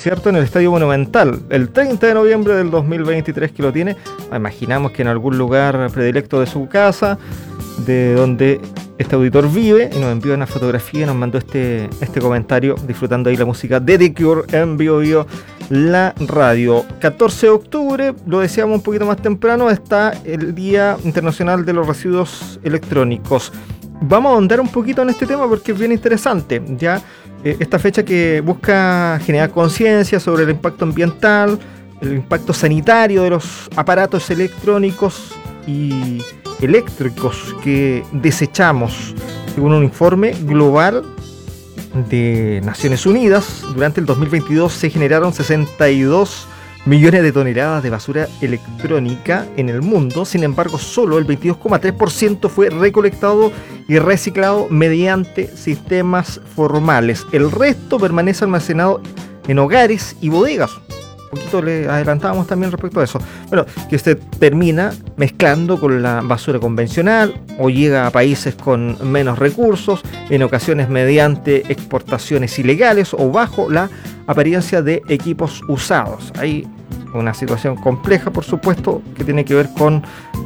concierto en el Estadio Monumental, el 30 de noviembre del 2023 que lo tiene. Imaginamos que en algún lugar predilecto de su casa, de donde este auditor vive, y nos envió una fotografía y nos mandó este comentario, disfrutando ahí la música de The Cure en Bio Bio, la radio. 14 de octubre, lo decíamos un poquito más temprano, está el Día Internacional de los Residuos Electrónicos. Vamos a ahondar un poquito en este tema porque es bien interesante, ya esta fecha que busca generar conciencia sobre el impacto ambiental, el impacto sanitario de los aparatos electrónicos y eléctricos que desechamos. Según un informe global de Naciones Unidas, durante el 2022 se generaron 62 millones de toneladas de basura electrónica en el mundo. Sin embargo, solo el 22,3% fue recolectado y reciclado mediante sistemas formales. El resto permanece almacenado en hogares y bodegas. Un poquito le adelantábamos también respecto a eso. Bueno, que usted termina mezclando con la basura convencional o llega a países con menos recursos, en ocasiones mediante exportaciones ilegales o bajo la apariencia de equipos usados. Hay una situación compleja, por supuesto, que tiene que ver con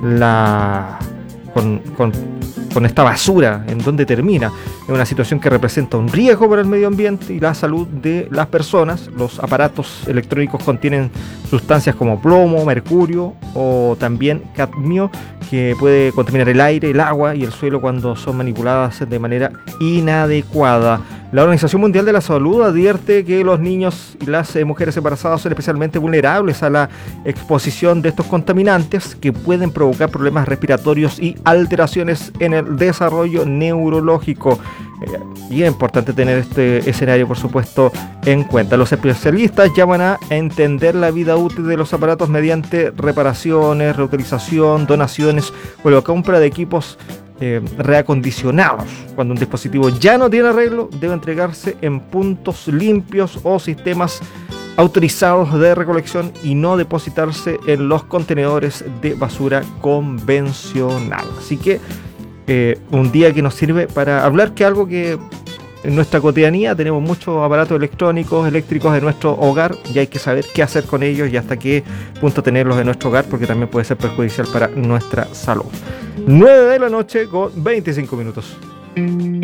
con esta basura, en dónde termina. Es una situación que representa un riesgo para el medio ambiente y la salud de las personas. Los aparatos electrónicos contienen sustancias como plomo, mercurio o también cadmio, que puede contaminar el aire, el agua y el suelo cuando son manipuladas de manera inadecuada. La Organización Mundial de la Salud advierte que los niños y las mujeres embarazadas son especialmente vulnerables a la exposición de estos contaminantes, que pueden provocar problemas respiratorios y alteraciones en el desarrollo neurológico. Y es importante tener este escenario, por supuesto, en cuenta. Los especialistas llaman a entender la vida útil de los aparatos mediante reparaciones, reutilización, donaciones o la compra de equipos reacondicionados. Cuando un dispositivo ya no tiene arreglo, debe entregarse en puntos limpios o sistemas autorizados de recolección y no depositarse en los contenedores de basura convencional. Así que un día que nos sirve para hablar que algo que en nuestra cotidianía tenemos muchos aparatos electrónicos, eléctricos en nuestro hogar, y hay que saber qué hacer con ellos y hasta qué punto tenerlos en nuestro hogar, porque también puede ser perjudicial para nuestra salud. 9 de la noche con 25 minutos.